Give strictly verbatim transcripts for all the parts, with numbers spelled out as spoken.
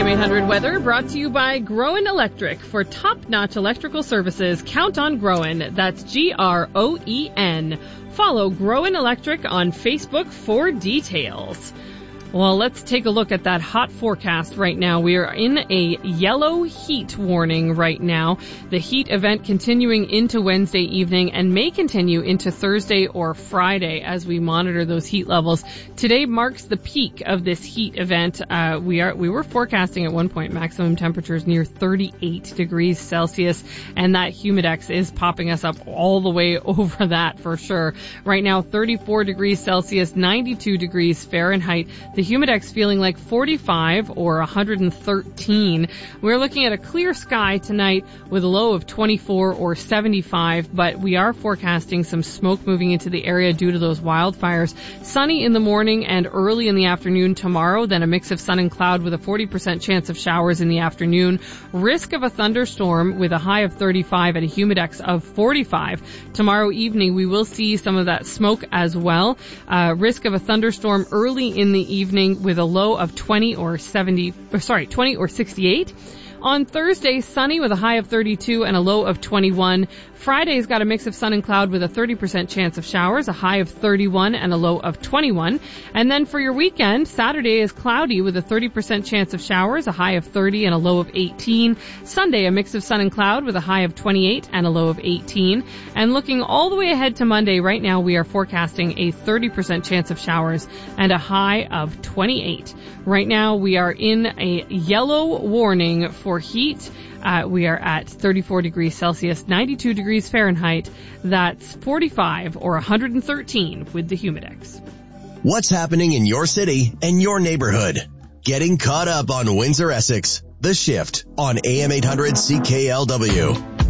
M eight hundred weather brought to you by Groen Electric. For top-notch electrical services, count on Groen. That's G R O E N. Follow Groen Electric on Facebook for details. Well, let's take a look at that hot forecast right now. We are in a yellow heat warning right now. The heat event continuing into Wednesday evening and may continue into Thursday or Friday as we monitor those heat levels. Today marks the peak of this heat event. Uh, we are we were forecasting at one point maximum temperatures near thirty-eight degrees Celsius, and that humidex is popping us up all the way over that for sure. Right now, thirty-four degrees Celsius, ninety-two degrees Fahrenheit. The humidex feeling like forty-five or one hundred thirteen. We're looking at a clear sky tonight with a low of twenty-four or seventy-five, but we are forecasting some smoke moving into the area due to those wildfires. Sunny in the morning and early in the afternoon tomorrow, then a mix of sun and cloud with a forty percent chance of showers in the afternoon. Risk of a thunderstorm with a high of thirty-five and a humidex of forty-five. Tomorrow evening, we will see some of that smoke as well. Uh, risk of a thunderstorm early in the evening with a low of twenty or seventy, or sorry, twenty or sixty-eight. On Thursday, sunny with a high of thirty-two and a low of twenty-one. Friday's got a mix of sun and cloud with a thirty percent chance of showers, a high of thirty-one and a low of twenty-one. And then for your weekend, Saturday is cloudy with a thirty percent chance of showers, a high of thirty and a low of eighteen. Sunday, a mix of sun and cloud with a high of twenty-eight and a low of eighteen. And looking all the way ahead to Monday, right now we are forecasting a thirty percent chance of showers and a high of twenty-eight. Right now we are in a yellow warning for heat. Uh, we are at thirty-four degrees Celsius, ninety-two degrees Fahrenheit. That's forty-five or one hundred thirteen with the humidex. What's happening in your city and your neighborhood? Getting caught up on Windsor Essex. The Shift on A M eight hundred C K L W.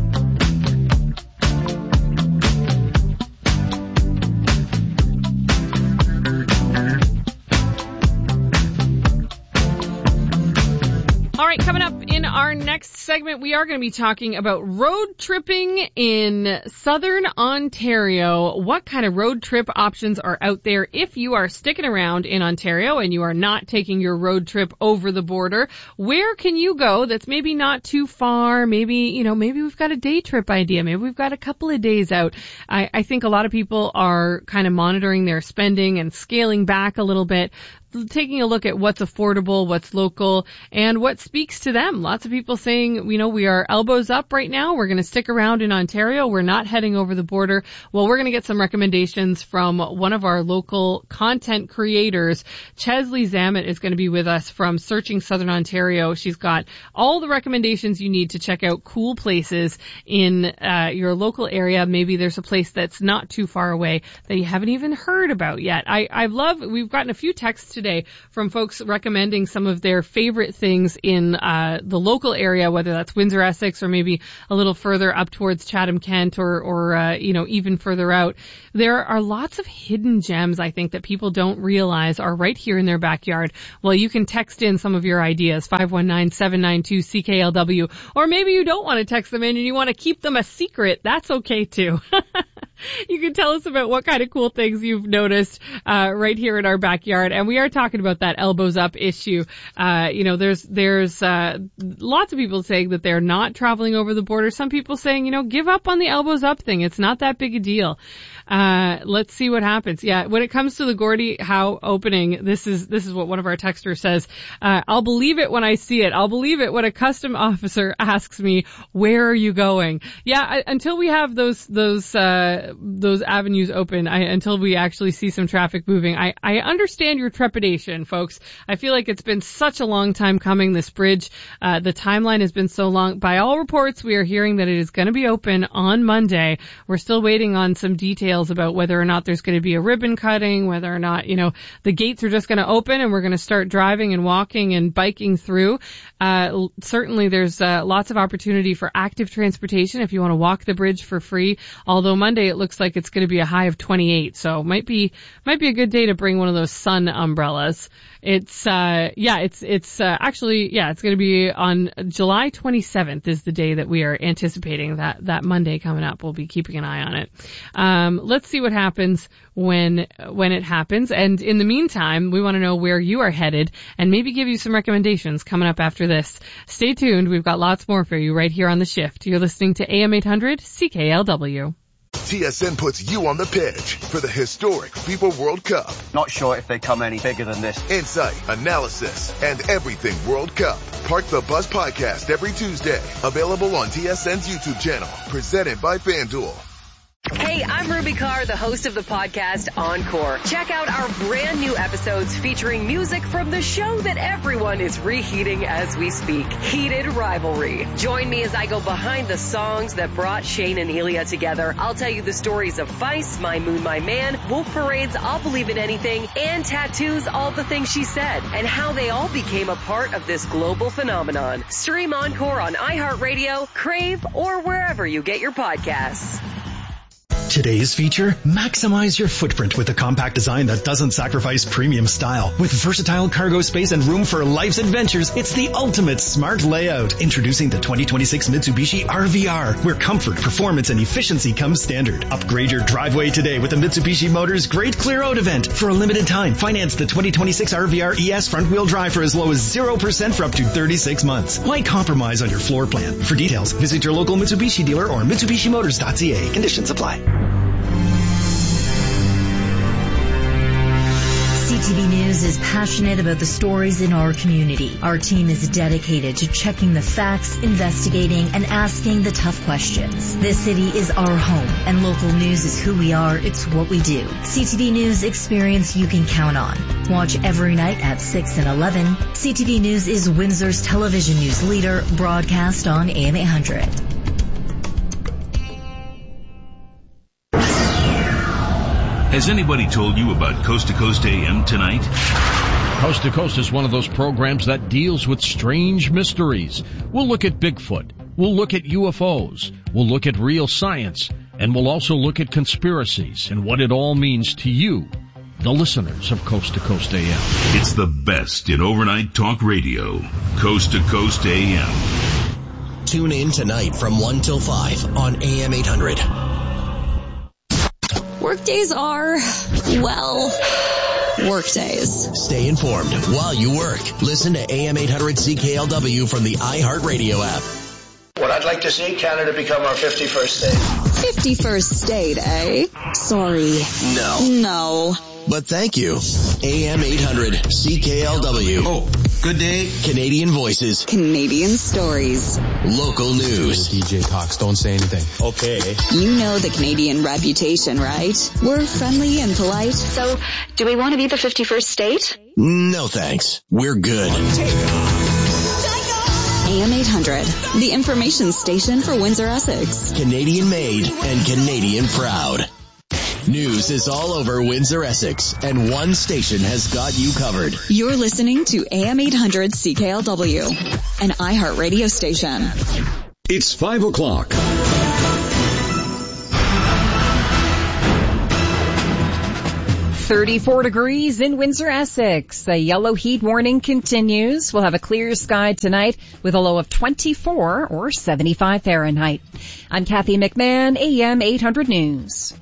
Coming up in our next segment, we are going to be talking about road tripping in southern Ontario. What kind of road trip options are out there if you are sticking around in Ontario and you are not taking your road trip over the border? Where can you go that's maybe not too far? Maybe, you know, maybe we've got a day trip idea. Maybe we've got a couple of days out. I, I think a lot of people are kind of monitoring their spending and scaling back a little bit, taking a look at what's affordable, what's local, and what speaks to them. Lots of people saying, you know, we are elbows up right now. We're going to stick around in Ontario. We're not heading over the border. Well, we're going to get some recommendations from one of our local content creators. Chesley Zamet is going to be with us from Searching Southern Ontario. She's got all the recommendations you need to check out cool places in uh, your local area. Maybe there's a place that's not too far away that you haven't even heard about yet. I, I love, we've gotten a few texts today from folks recommending some of their favorite things in uh the local area, whether that's Windsor Essex or maybe a little further up towards Chatham Kent or or uh, you know, even further out. There are lots of hidden gems, I think, that people don't realize are right here in their backyard. Well, you can text in some of your ideas, five one nine, seven nine two, C K L W, or maybe you don't want to text them in and you want to keep them a secret. That's okay too. You can tell us about what kind of cool things you've noticed uh right here in our backyard. And we are talking about that elbows up issue. Uh you know, there's there's uh lots of people saying that they're not traveling over the border. Some people saying, you know, give up on the elbows up thing. It's not that big a deal. Uh, let's see what happens. Yeah, when it comes to the Gordie Howe opening, this is, this is what one of our texters says. Uh, I'll believe it when I see it. I'll believe it when a custom officer asks me, where are you going? Yeah, I, until we have those, those, uh, those avenues open, I, until we actually see some traffic moving, I, I understand your trepidation, folks. I feel like it's been such a long time coming, this bridge. Uh, the timeline has been so long. By all reports, we are hearing that it is going to be open on Monday. We're still waiting on some details about whether or not there's going to be a ribbon cutting, whether or not, you know, the gates are just going to open and we're going to start driving and walking and biking through. Uh, certainly there's uh, lots of opportunity for active transportation if you want to walk the bridge for free. Although Monday, it looks like it's going to be a high of twenty-eight. So might be, might be a good day to bring one of those sun umbrellas. It's, uh, yeah, it's, it's, uh, actually, yeah, it's going to be on July twenty-seventh is the day that we are anticipating that, that Monday coming up. We'll be keeping an eye on it. Um, let's see what happens when, when it happens. And in the meantime, we want to know where you are headed and maybe give you some recommendations coming up after this. Stay tuned. We've got lots more for you right here on The Shift. You're listening to A M eight hundred C K L W. T S N puts you on the pitch for the historic FIFA World Cup. Not sure if they come any bigger than this. Insight, analysis, and everything World Cup. Park the Bus podcast every Tuesday. Available on T S N's YouTube channel. Presented by FanDuel. Hey, I'm Ruby Carr, the host of the podcast Encore. Check out our brand new episodes featuring music from the show that everyone is reheating as we speak, Heated Rivalry. Join me as I go behind the songs that brought Shane and Ilya together. I'll tell you the stories of Feist, My Moon, My Man, Wolf Parade's I'll Believe in Anything, and Tattoo's All the Things She Said, and how they all became a part of this global phenomenon. Stream Encore on iHeartRadio, Crave, or wherever you get your podcasts. Today's feature, maximize your footprint with a compact design that doesn't sacrifice premium style. With versatile cargo space and room for life's adventures, it's the ultimate smart layout. Introducing the twenty twenty-six Mitsubishi R V R, where comfort, performance, and efficiency come standard. Upgrade your driveway today with the Mitsubishi Motors Great Clear Out event. For a limited time, finance the twenty twenty-six R V R E S front-wheel drive for as low as zero percent for up to thirty-six months. Why compromise on your floor plan? For details, visit your local Mitsubishi dealer or Mitsubishi Motors dot C A. Conditions apply. C T V News is passionate about the stories in our community. Our team is dedicated to checking the facts, investigating, and asking the tough questions. This city is our home, and local news is who we are. It's what we do. C T V News experience you can count on. Watch every night at six and eleven. C T V News is Windsor's television news leader, broadcast on A M eight hundred. Has anybody told you about Coast to Coast A M tonight? Coast to Coast is one of those programs that deals with strange mysteries. We'll look at Bigfoot. We'll look at U F Os. We'll look at real science. And we'll also look at conspiracies and what it all means to you, the listeners of Coast to Coast A M. It's the best in overnight talk radio. Coast to Coast A M. Tune in tonight from one till five on A M eight hundred. Workdays are, well, workdays. Stay informed while you work. Listen to A M eight hundred C K L W from the iHeartRadio app. What I'd like to see, Canada become our fifty-first state. fifty-first state, eh? Sorry. No. No. But thank you. A M eight hundred C K L W. Oh, good day. Canadian voices. Canadian stories. Local news. D J talks, don't say anything. Okay. You know the Canadian reputation, right? We're friendly and polite. So, do we want to be the fifty-first state? No thanks. We're good. A M eight hundred, the information station for Windsor, Essex. Canadian made and Canadian proud. News is all over Windsor, Essex, and one station has got you covered. You're listening to A M eight hundred C K L W, an iHeartRadio station. It's five o'clock. thirty-four degrees in Windsor, Essex. The yellow heat warning continues. We'll have a clear sky tonight with a low of twenty-four or seventy-five Fahrenheit. I'm Kathy McMahon, A M eight hundred News.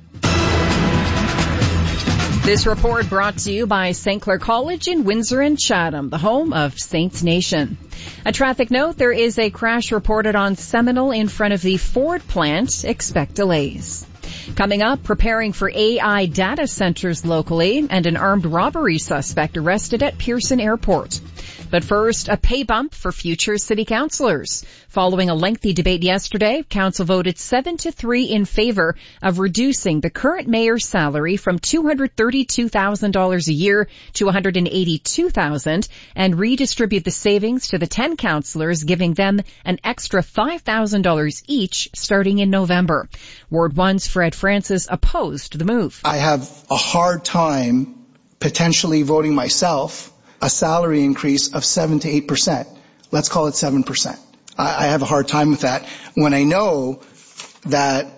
This report brought to you by Saint Clair College in Windsor and Chatham, the home of Saints Nation. A traffic note, there is a crash reported on Seminole in front of the Ford plant. Expect delays. Coming up, preparing for A I data centers locally and an armed robbery suspect arrested at Pearson Airport. But first, a pay bump for future city councillors. Following a lengthy debate yesterday, council voted seven to three in favor of reducing the current mayor's salary from two hundred thirty-two thousand dollars a year to one hundred eighty-two thousand dollars and redistribute the savings to the ten councillors, giving them an extra five thousand dollars each starting in November. Ward one's Fred Francis opposed the move. I have a hard time potentially voting myself a salary increase of seven to eight percent. Let's call it seven percent. I, I have a hard time with that when I know that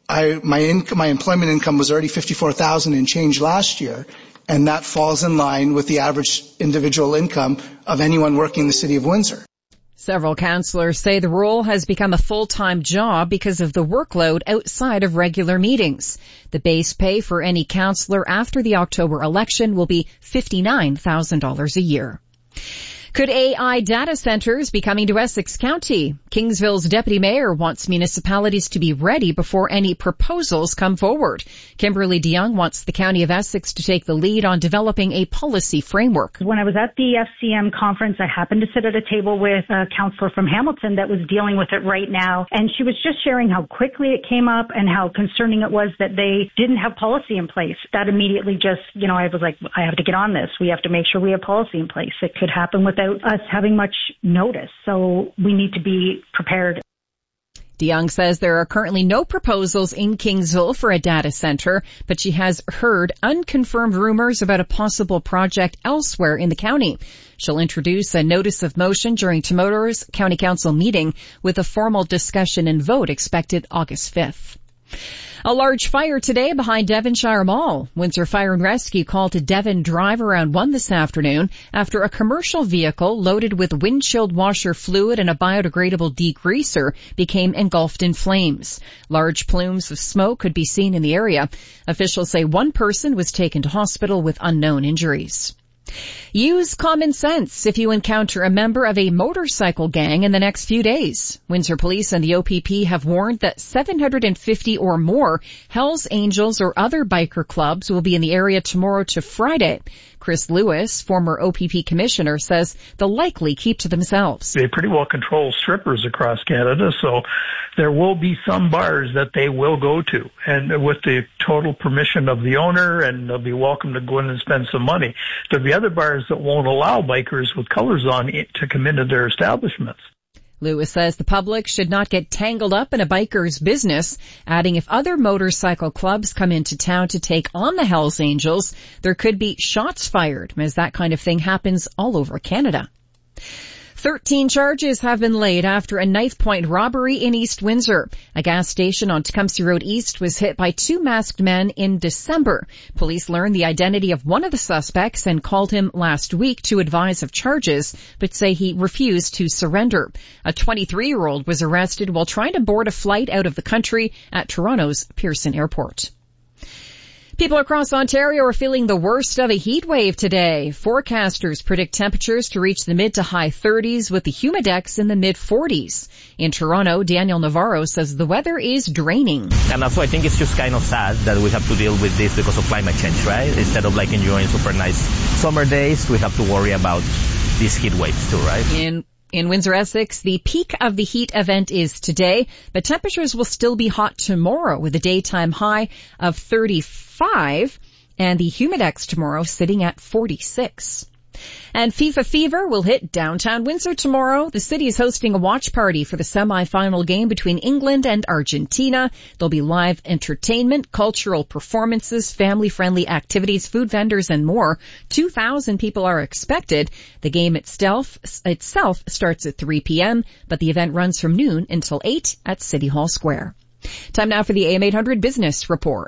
I, my income, my employment income was already fifty-four thousand and change last year, and that falls in line with the average individual income of anyone working in the city of Windsor. Several councillors say the role has become a full-time job because of the workload outside of regular meetings. The base pay for any councillor after the October election will be fifty-nine thousand dollars a year. Could A I data centers be coming to Essex County? Kingsville's deputy mayor wants municipalities to be ready before any proposals come forward. Kimberly DeYoung wants the County of Essex to take the lead on developing a policy framework. When I was at the F C M conference, I happened to sit at a table with a councillor from Hamilton that was dealing with it right now, and she was just sharing how quickly it came up and how concerning it was that they didn't have policy in place. That immediately just, you know, I was like, I have to get on this. We have to make sure we have policy in place. It could happen without us having much notice, so we need to be prepared. DeYoung says there are currently no proposals in Kingsville for a data center, but she has heard unconfirmed rumors about a possible project elsewhere in the county. She'll introduce a notice of motion during tomorrow's County Council meeting with a formal discussion and vote expected August fifth. A large fire today behind Devonshire Mall. Windsor Fire and Rescue called to Devon Drive around one this afternoon after a commercial vehicle loaded with windshield washer fluid and a biodegradable degreaser became engulfed in flames. Large plumes of smoke could be seen in the area. Officials say one person was taken to hospital with unknown injuries. Use common sense if you encounter a member of a motorcycle gang in the next few days. Windsor Police and the O P P have warned that seven hundred fifty or more Hells Angels or other biker clubs will be in the area tomorrow to Friday. Chris Lewis, former O P P commissioner, says they'll likely keep to themselves. They pretty well control strippers across Canada, so there will be some bars that they will go to, and with the total permission of the owner, and they'll be welcome to go in and spend some money. There'll be other bars that won't allow bikers with colors on to come into their establishments. Lewis says the public should not get tangled up in a biker's business, adding if other motorcycle clubs come into town to take on the Hells Angels, there could be shots fired, as that kind of thing happens all over Canada. Thirteen charges have been laid after a knife-point robbery in East Windsor. A gas station on Tecumseh Road East was hit by two masked men in December. Police learned the identity of one of the suspects and called him last week to advise of charges, but say he refused to surrender. A twenty-three-year-old was arrested while trying to board a flight out of the country at Toronto's Pearson Airport. People across Ontario are feeling the worst of a heat wave today. Forecasters predict temperatures to reach the mid to high thirties with the humidex in the mid forties. In Toronto, Daniel Navarro says the weather is draining. And also I think it's just kind of sad that we have to deal with this because of climate change, right? Instead of like enjoying super nice summer days, we have to worry about these heat waves too, right? In In Windsor, Essex, the peak of the heat event is today, but temperatures will still be hot tomorrow with a daytime high of thirty-five and the humidex tomorrow sitting at forty-six. And FIFA Fever will hit downtown Windsor tomorrow. The city is hosting a watch party for the semi-final game between England and Argentina. There'll be live entertainment, cultural performances, family-friendly activities, food vendors, and more. two thousand people are expected. The game itself, itself starts at three p.m., but the event runs from noon until eight at City Hall Square. Time now for the A M eight hundred Business Report.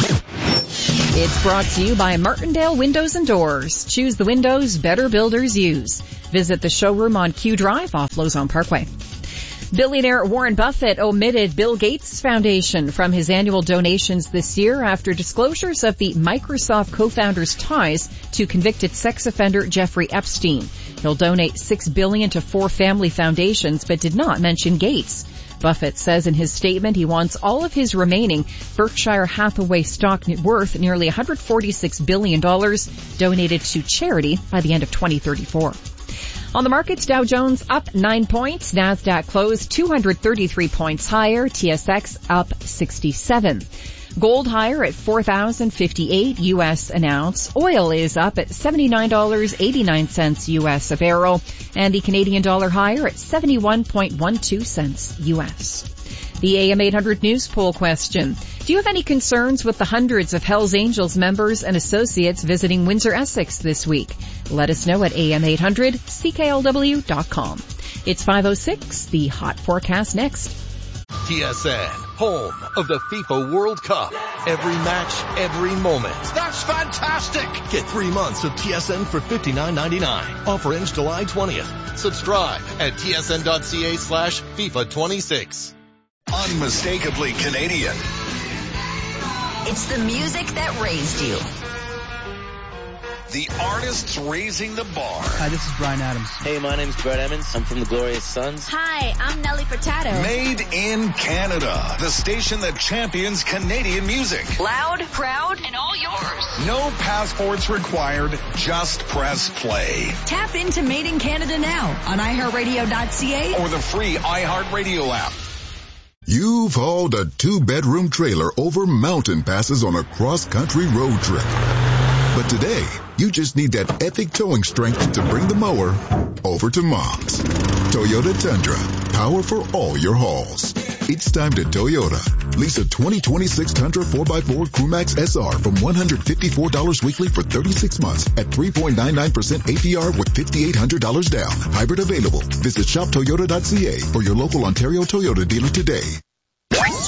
It's brought to you by Martindale Windows and Doors. Choose the windows better builders use. Visit the showroom on Q Drive off Lozon Parkway. Billionaire Warren Buffett omitted Bill Gates Foundation from his annual donations this year after disclosures of the Microsoft co-founder's ties to convicted sex offender Jeffrey Epstein. He'll donate six billion dollars to four family foundations, but did not mention Gates. Buffett says in his statement he wants all of his remaining Berkshire Hathaway stock worth nearly one hundred forty-six billion dollars donated to charity by the end of twenty thirty-four. On the markets, Dow Jones up nine points, NASDAQ closed two hundred thirty-three points higher, T S X up sixty-seven. Gold higher at four thousand fifty-eight U S an ounce. Oil is up at seventy-nine dollars and eighty-nine cents U S a barrel. And the Canadian dollar higher at seventy-one point one two cents U S. The A M eight hundred News Poll question. Do you have any concerns with the hundreds of Hells Angels members and associates visiting Windsor, Essex this week? Let us know at A M eight hundred C K L W dot com. It's five oh six, the hot forecast next. T S N. home of the FIFA World Cup. Every match, every moment. That's fantastic! Get three months of T S N for fifty-nine ninety-nine. Offer ends July twentieth. Subscribe at tsn.ca slash FIFA twenty-six. Unmistakably Canadian. It's the music that raised you. The artists raising the bar. Hi, this is Brian Adams. Hey, my name's Brett Emmons. I'm from the Glorious Sons. Hi, I'm Nelly Furtado. Made in Canada. The station that champions Canadian music. Loud, proud, and all yours. No passports required. Just press play. Tap into Made in Canada now on i heart radio dot c a or the free iHeartRadio app. You've hauled a two-bedroom trailer over mountain passes on a cross-country road trip. But today, you just need that epic towing strength to bring the mower over to Mom's. Toyota Tundra, power for all your hauls. It's time to Toyota. Lease a twenty twenty-six Tundra four by four Crewmax S R from one hundred fifty-four dollars weekly for thirty-six months at three point nine nine percent A P R with five thousand eight hundred dollars down. Hybrid available. Visit shop toyota dot c a for your local Ontario Toyota dealer today.